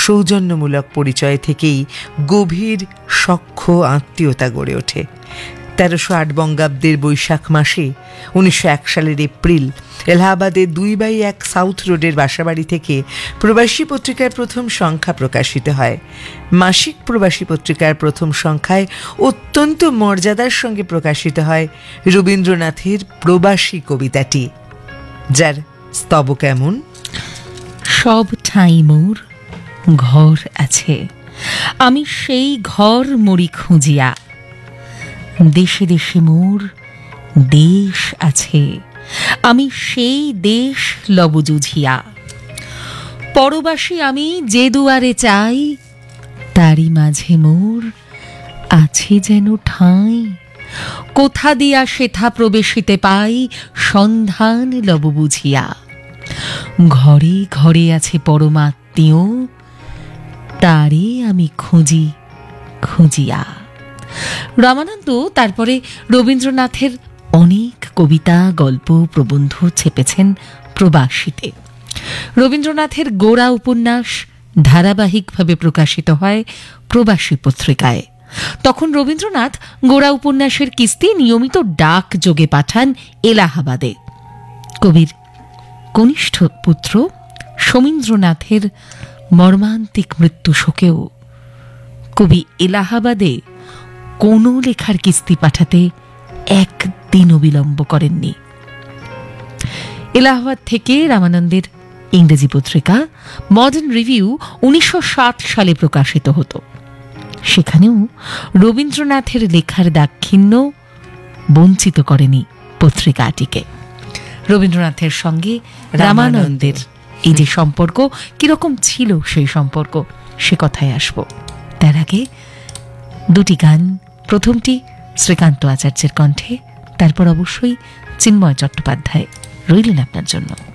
সৌজন্যমূলক পরিচয় থেকেই গভীর সখ্য আত্মীয়তা গড়ে ওঠে। 1308 বঙ্গাব্দের বৈশাখ মাসে 1901 সালের এপ্রিল এলাহাবাদের 2/1 সাউথ রোডের বাসাবাড়ি থেকে প্রবাসী পত্রিকার প্রথম সংখ্যা প্রকাশিত হয়। মাসিক প্রবাসী পত্রিকার প্রথম সংখ্যায় অত্যন্ত মর্যাদার সঙ্গে প্রকাশিত হয় রবীন্দ্রনাথের প্রবাসী কবিতাটি, যার স্তবক এমন: সব ঠাঁই মোর ঘর আছে, আমি সেই ঘর মরি খুঁজিয়া। দেশে দেশে মোর দেশ আছে, আমি সেই দেশ লব জুঝিয়া। পরবাসী আমি যে দুয়ারে চাই, তারই মাঝে মোর আছে যেন ঠাঁই। কোথা দিয়া সেথা প্রবেশিতে পাই, সন্ধান লব বুঝিয়া। ঘরে ঘরে আছে পরমাত্মীয়, তারে আমি খুঁজি খুঁজিয়া। রামানন্দ তারপরে রবীন্দ্রনাথের অনেক কবিতা, গল্প, প্রবন্ধ ছেপেছেন প্রবাসীতে। রবীন্দ্রনাথের গোড়া উপন্যাস ধারাবাহিকভাবে প্রকাশিত হয় প্রবাসী পত্রিকায়। তখন রবীন্দ্রনাথ গোড়া উপন্যাসের কিস্তি নিয়মিত ডাক যোগে পাঠান এলাহাবাদে। কবির কনিষ্ঠ পুত্র সমীন্দ্রনাথের মর্মান্তিক মৃত্যু শোকেও কবি এলাহাবাদে কোনো লেখার কিস্তি পাঠাতে একদিনও বিলম্ব করেননি। এলাহাবাদ থেকে রামানন্দের ইংরেজি পত্রিকা মডার্ন রিভিউ 1907 সালে প্রকাশিত হতো। সেখানেও রবীন্দ্রনাথের লেখার দাক্ষিণ্য বঞ্চিত করেনি পত্রিকাটিকে। রবীন্দ্রনাথের সঙ্গে রামানন্দের এই যে সম্পর্ক, কিরকম ছিল সেই সম্পর্ক, সে কথায় আসব। তার আগে দুটি গান, প্রথমটি শ্রীকান্ত আচার্যের কণ্ঠে, তারপর অবশ্যই চিন্ময় চট্টোপাধ্যায় রইলেন আপনার জন্য।